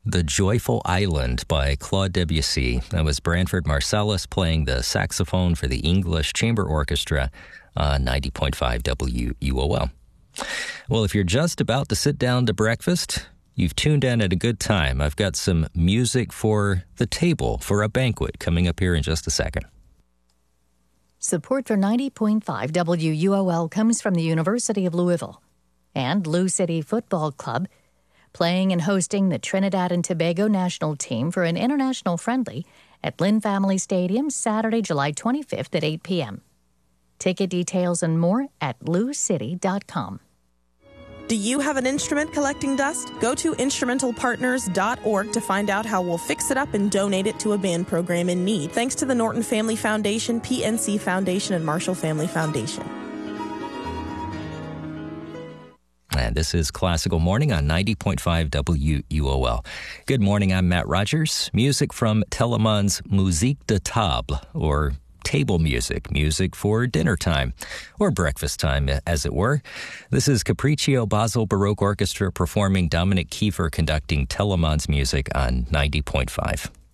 The Joyful Island by Claude Debussy. That was Branford Marsalis playing the saxophone for the English Chamber Orchestra on 90.5 WUOL. Well, if you're just about to sit down to breakfast, you've tuned in at a good time. I've got some music for the table for a banquet coming up here in just a second. Support for 90.5 WUOL comes from the University of Louisville and Lou City Football Club, playing and hosting the Trinidad and Tobago national team for an international friendly at Lynn Family Stadium Saturday, July 25th at 8 p.m. Ticket details and more at loucity.com. Do you have an instrument collecting dust? Go to instrumentalpartners.org to find out how we'll fix it up and donate it to a band program in need. Thanks to the Norton Family Foundation, PNC Foundation, and Marshall Family Foundation. And this is Classical Morning on 90.5 WUOL. Good morning, I'm Matt Rogers. Music from Telemann's Musique de Table, or table music, music for dinner time, or breakfast time, as it were. This is Capriccio Basel Baroque Orchestra performing Dominic Kiefer conducting Telemann's music on 90.5.